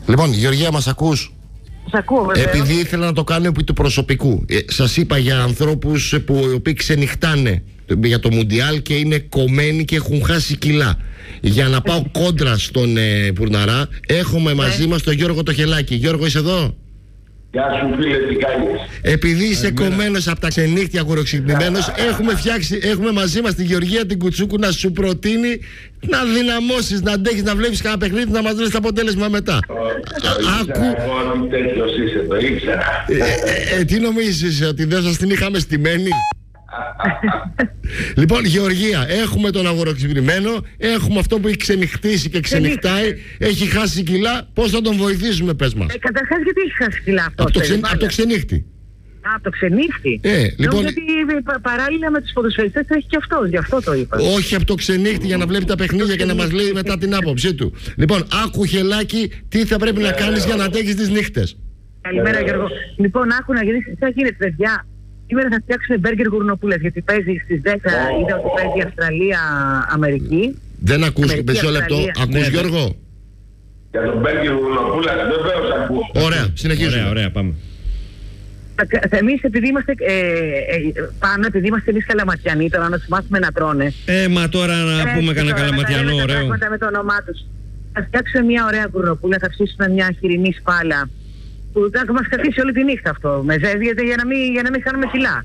Λοιπόν, Γεωργία, μας ακούς? Σας ακούω, βέβαια. Επειδή ήθελα να το κάνω επί του προσωπικού. Σας είπα για ανθρώπους που οι οποίοι ξενυχτάνε για το Μουντιάλ και είναι κομμένοι και έχουν χάσει κιλά. Για να πάω κόντρα στον Πουρναρά, έχουμε μαζί μας τον Γιώργο το Χελάκη. Γιώργο, είσαι εδώ? Γεια σου φίλε, τι κάνεις? Επειδή είσαι κομμένος από τα ξενύχτια, αγοροξυπνημένος, έχουμε μαζί μας τη Γεωργία την Κουτσούκου να σου προτείνει να δυναμώσεις, να αντέχεις, να βλέπεις κανένα παιχνίδι, να μας δώσεις το αποτέλεσμα μετά. Άκου. Ότι τέτοιος είσαι, το ήξερα. Τι νομίζεις, ότι δεν σας την είχαμε στημένη? Λοιπόν, Γεωργία, έχουμε τον αγοροξυπνημένο, έχουμε αυτό που έχει ξενυχτήσει και ξενυχτάει, έχει χάσει κιλά. Πώς θα τον βοηθήσουμε, πες μας? Καταρχάς, γιατί έχει χάσει κιλά αυτό? Από το ξενύχτη. Από το ξενύχτη. Λοιπόν, γιατί παράλληλα με τους ποδοσφαιριστές έχει και αυτός, γι' αυτό το είπα. Όχι από το ξενύχτη, για να βλέπει τα παιχνίδια και να μας λέει μετά την άποψή του. Λοιπόν, άκου Χελάκη, τι θα πρέπει να κάνεις για να αντέχεις τις νύχτες. Καλημέρα, Γιώργο. Λοιπόν, άκου να γίνει, τι θα γίνεται, παιδιά. Σήμερα θα φτιάξουμε μπέργκερ γουρνοπούλες, γιατί παίζει στις 10, είδα ότι παίζει Αυστραλία-Αμερική. Δεν ακούς, μισό λεπτό. Ακούς, Γιώργο? Για τον μπέργκερ γουρνοπούλα, βεβαίως ακούω. Ωραία, συνεχίζουμε. Ωραία, πάμε. Εμείς επειδή είμαστε πάνω, επειδή είμαστε εμείς καλαματιανοί, τώρα να τους μάθουμε να τρώνε. Μα τώρα να πούμε κανένα καλαματιανό ωραίο. Με το όνομά τους. Θα φτιάξουμε μια ωραία γουρνοπούλα, θα ψήσουμε μια χοιρινή σπάλα. Που θα μας κρατήσει όλη τη νύχτα αυτό με ζέδιεται για να μην χάνουμε κιλά.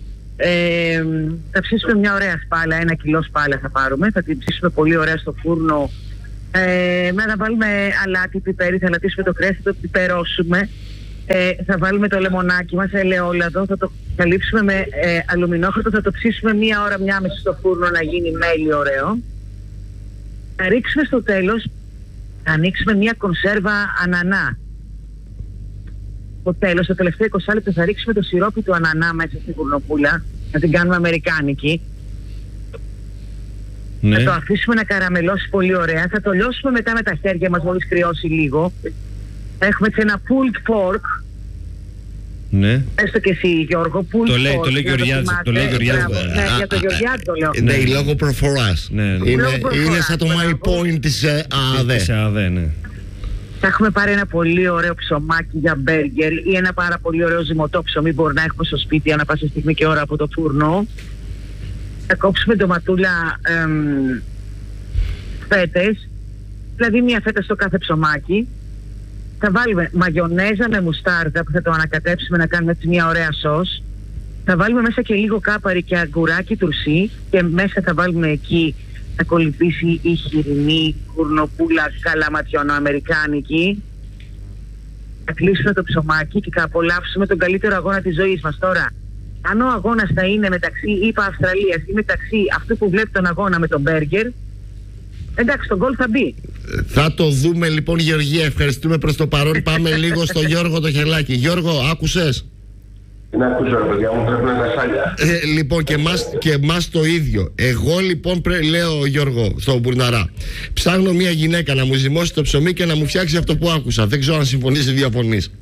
Θα ψήσουμε μια ωραία σπάλα, 1 κιλό σπάλα θα πάρουμε, θα την ψήσουμε πολύ ωραία στο φούρνο. Θα βάλουμε αλάτι, πιπέρι, θα λατήσουμε το κρέας, θα το πιπερώσουμε. Θα βάλουμε το λεμονάκι μας, ελαιόλαδο, θα το καλύψουμε με αλουμινόχαρτο, θα το ψήσουμε 1 ώρα, 1,5 στο φούρνο να γίνει μέλι ωραίο. Θα ρίξουμε στο τέλος, θα ανοίξουμε μια κονσέρβα ανανά. Στο τέλος, το τελευταίο 20 λεπτό θα ρίξουμε το σιρόπι του ανανά μέσα στην γουρνοπούλα, να την κάνουμε αμερικάνικη. Ναι. Θα το αφήσουμε να καραμελώσει πολύ ωραία, θα το λιώσουμε μετά με τα χέρια μας μόλις κρυώσει λίγο. Θα έχουμε έτσι ένα pulled pork. Ναι. Έστω και εσύ, Γιώργο, pulled pork. Το λέει Γεωργιάδη. Ναι, για το Γεωργιάδη το λέω. Ναι, η λόγο προφοράς. Είναι σαν το my point της ΑΑΔΕ. Ναι. Θα έχουμε πάρει ένα πολύ ωραίο ψωμάκι για μπέργκερ ή ένα πάρα πολύ ωραίο ζυμωτό ψωμί, μπορεί να έχουμε στο σπίτι ανά πάσα στιγμή και ώρα από το φούρνο. Θα κόψουμε ντοματούλα φέτες, δηλαδή 1 φέτα στο κάθε ψωμάκι. Θα βάλουμε μαγιονέζα με μουστάρδα που θα το ανακατέψουμε να κάνουμε έτσι μια ωραία σως. Θα βάλουμε μέσα και λίγο κάπαρι και αγκουράκι τουρσί και μέσα θα βάλουμε εκεί να κολυμπήσει η χοιρινή γουρνοπούλα καλαματιώνο αμερικάνικη. Θα κλείσουμε το ψωμάκι και θα απολαύσουμε τον καλύτερο αγώνα της ζωής μας. Τώρα, αν ο αγώνας θα είναι μεταξύ ΗΠΑ Αυστραλίας ή μεταξύ αυτού που βλέπει τον αγώνα με τον μπέργκερ, εντάξει, τον γκολ θα μπει. Θα το δούμε λοιπόν, Γεωργία, ευχαριστούμε προς το παρόν. Πάμε λίγο στο Γιώργο το Χελάκη. Γιώργο, άκουσες? Να ακούσω, παιδιά μου, πρέπει να είναι σάλια. Λοιπόν, και εμάς το ίδιο. Εγώ λοιπόν λέω, Γιώργο, στον Πουρναρά, ψάχνω μια γυναίκα να μου ζυμώσει το ψωμί και να μου φτιάξει αυτό που άκουσα. Δεν ξέρω αν συμφωνείς ή διαφωνείς.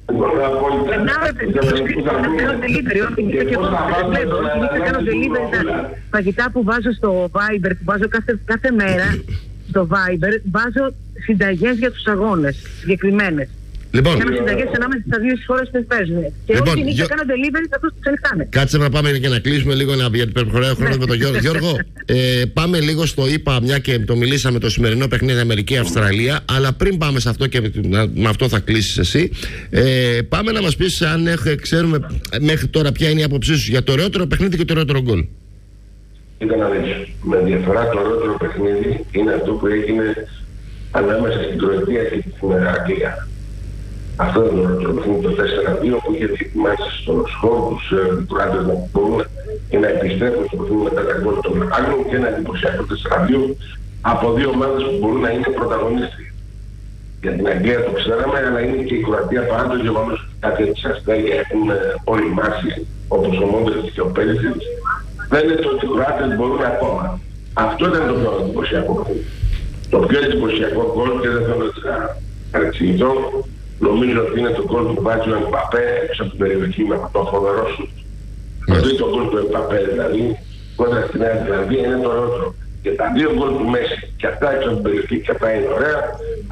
Τα φαγητά που βάζω στο Viber, που βάζω κάθε μέρα στο Viber, βάζω συνταγές για τους αγώνες συγκεκριμένες. Λοιπόν, κάνω συνταγές ανάμεσα στις 2 χώρες που παίζουν. Και λοιπόν, όλη τη νύχτα κάνω delivery σε αυτούς που ξενυχτάνε. Κάτσε να πάμε και να κλείσουμε λίγο, γιατί περπροχωράει ο χρόνος με τον Γιώργο. Γιώργο, πάμε λίγο στο ΙΠΑ, μια και το μιλήσαμε το σημερινό παιχνίδι Αμερική-Αυστραλία. Αλλά πριν πάμε σε αυτό και με αυτό θα κλείσεις εσύ, πάμε να μας πεις αν ξέρουμε μέχρι τώρα ποια είναι η άποψή σου για το ωραιότερο παιχνίδι και το ωραιότερο γκολ. Κοίτα να δεις, με διαφορά το ωραιότερο παιχνίδι είναι αυτό που έγινε ανάμεσα στην Κροατία και την Αγγλία. Αυτό είναι το παιχνίδι το 4-2 που είχε δοκιμάσει στον χώρο τους Κροάτες να μπορούν και να επιστρέφουν στο παιχνίδι μετά τα γκολ των Άγγλων και ένα εντυπωσιακό 4-2 από 2 ομάδες που μπορούν να είναι πρωταγωνίστρια. Για την Αγγλία το ξέραμε, αλλά είναι και η Κροατία παρά το γεγονός ότι κάποια της αστέρια έχουν οριμάσει, όπως ο Μόντριτς και ο Πέρσιτς. Φαίνεται ότι οι Κροάτες μπορούν ακόμα. Αυτό ήταν το πιο εντυπωσιακό παιχνίδι. Το πιο εντυπωσιακό γκολ, και δεν θέλω να παρεξηγηθώ, νομίζω ότι είναι το γκολ που βάζει ο Εμπαπέ έξω από την περιοχή με το φοβερό σου. Το τρίτο γκολ του Εμπαπέ, δηλαδή, κόντρα στην Ιρλανδία, είναι το ωραιότερο. Και τα 2 γκολ του Μέση, και αυτά έξω από την περιοχή, και αυτά είναι ωραία,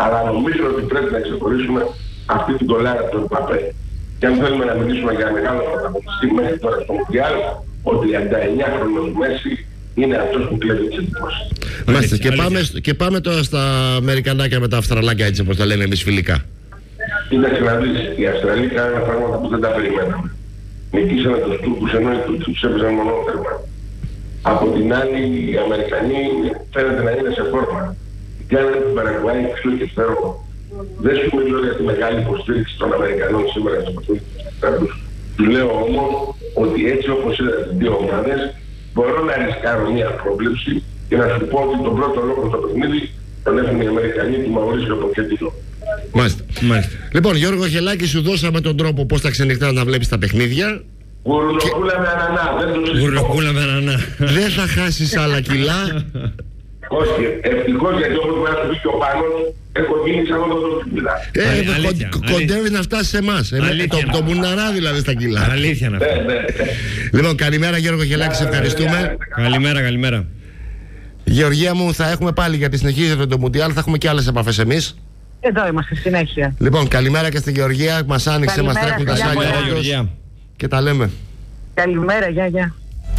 Αλλά νομίζω ότι πρέπει να ξεχωρίσουμε αυτή την κολάρα του Εμπαπέ. Και αν θέλουμε να μιλήσουμε για μεγάλο πρωταγωνιστή μέχρι τώρα στο Μουντιάλ, ο 39χρονος Μέση είναι αυτός που κλέβει τις εντυπώσεις. Μάλιστα. Και πάμε τώρα στα Αμερικανάκια με τα Αυστραλάκια, έτσι όπως τα λέμε εμείς φιλικά. Κοίταξε να δεις, οι Αυστραλοί κάνανε πράγματα που δεν τα περιμέναμε. Νικήσανε τους Τούρκους ενώ οι Τούρκοι τους έπαιζαν μονότερμα. Από την άλλη, οι Αμερικανοί φαίνεται να είναι σε φόρμα. Κάνανε την Παραγουάη πιο και φέρω. Δεν σου μιλώ για τη μεγάλη υποστήριξη των Αμερικανών σήμερα στο παιχνίδι τους. Του λέω όμως ότι έτσι όπως είδα τις δύο ομάδες, μπορώ να ρισκάρω μια πρόβλεψη και να σου πω ότι τον πρώτο λόγο στο παιχνίδι τον έχουν οι Αμερικανοί του Μαουρίσιο Ποτσέτινο. Μάλιστα. Λοιπόν, Γιώργο Χελάκη, σου δώσαμε τον τρόπο πώς τα ξενυχτάς να βλέπεις τα παιχνίδια. Γουρνοκούλα με ανανά, δεν το συζητώ. Γουρνοκούλα με ανανά. Δεν θα χάσεις άλλα κιλά. Όχι, ευτυχώς γιατί όπως μπορεί να σου πει και ο Πάνος, έχω γίνει σαν να το κιλά. Κοντεύει να φτάσει σε εμάς. Το μπουναρά δηλαδή στα κιλά. Αλήθεια είναι αυτό. Λοιπόν, καλημέρα Γιώργο Χελάκη, σε ευχαριστούμε. Καλημέρα. Γεωργία μου, θα έχουμε πάλι, γιατί συνεχίζεται το Μουντιάλ, θα έχουμε και άλλες επαφές εμείς. Εδώ είμαστε συνέχεια. Λοιπόν, καλημέρα και στη Γεωργία. Μας άνοιξε, μας τρέχουν τα σάλια και τα λέμε. Καλημέρα, γεια.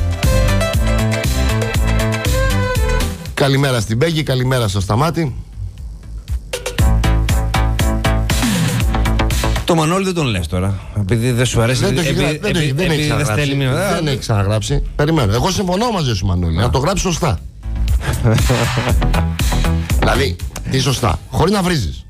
Καλημέρα στην Πέγγι, καλημέρα στο Σταμάτη. Το Μανώλη δεν τον λες τώρα, επειδή δεν σου αρέσει. Δεν έχει ξαναγράψει. Περιμένω. Εγώ συμφωνώ μαζί σου, Μανώλη. Να το γράψει σωστά. Δηλαδή, τι σωστά, χωρίς να βρίζεις.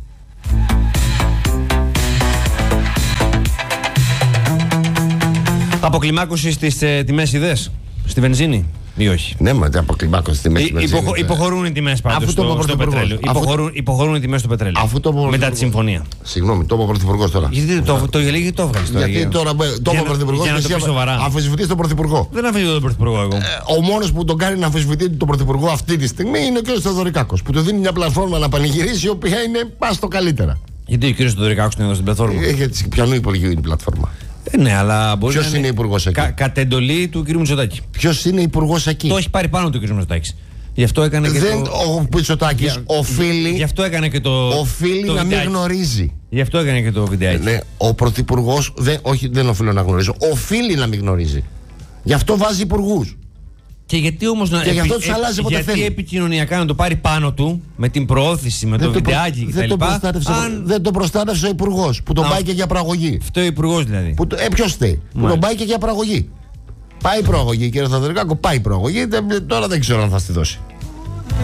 Αποκλιμάκωση στις τιμές είδες, στη βενζίνη ή όχι? Ναι, μα αποκλιμάκωση στις τιμές στη βενζίνη. Υποχωρούν οι τιμές πάντως στο πετρέλαιο. Υποχωρούν οι τιμές στο πετρέλαιο μετά τη συμφωνία. Συγγνώμη, το είπε ο Πρωθυπουργός τώρα. Γιατί το έβγαλες τώρα? Γιατί τώρα το είπε ο Πρωθυπουργός και εσύ αμφισβητείς τον Πρωθυπουργό. Δεν αμφισβητώ τον Πρωθυπουργό εγώ. Ο μόνος που τον κάνει να αμφισβητεί τον Πρωθυπουργό αυτή τη στιγμή είναι ο κ. Θεοδωρικάκος, που του δίνει μια πλατφόρμα να πανηγυρίσει, η οποία είναι πάστο καλύτερα. Γιατί ο κ. Θεοδωρικάκος είναι εδώ στην πλατφόρμα? Ποιανού Υπουργείου είναι η πλατφόρμα? Ναι, αλλά μπορεί ποιος να είναι υπουργός εκεί? Κατ' εντολή του κ. Μητσοτάκη. Ποιος είναι υπουργός εκεί? Το έχει πάρει πάνω του κ. Μητσοτάκης. Γι' αυτό έκανε και ο Μητσοτάκης οφείλει. Γι' αυτό έκανε και το. Οφείλει το να μην γνωρίζει. Γι' αυτό έκανε και το βιντεάκι. Ναι, ο Πρωθυπουργός. Όχι, δεν οφείλω να γνωρίζω. Οφείλει να μην γνωρίζει. Γι' αυτό βάζει υπουργούς. Και γιατί όμως να. Και γι' αυτό τους αλλάζει όποτε θέλει. Γιατί επικοινωνιακά να το πάρει πάνω του με την προώθηση, με το βιντεάκι κτλ. Δεν το προστάτευσε ο υπουργός που τον πάει και για προαγωγή. Αυτό ο υπουργός δηλαδή. Ποιος θέλει? Που τον πάει και για προαγωγή. Πάει προαγωγή, κύριε Θεοδωρικάκο, πάει προαγωγή. Τώρα δεν ξέρω αν θα στη δώσει.